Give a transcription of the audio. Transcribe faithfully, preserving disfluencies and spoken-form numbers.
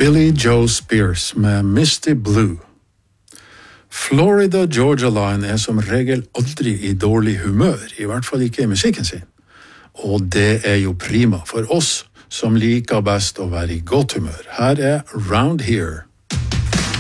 Billy Joe Spears med Misty Blue. Florida Georgia Line er som regel aldri i dårlig humør, i hvert fall ikke i musikken sin. Og det er jo prima for oss som liker best å være i godt humør. Her er Round Here.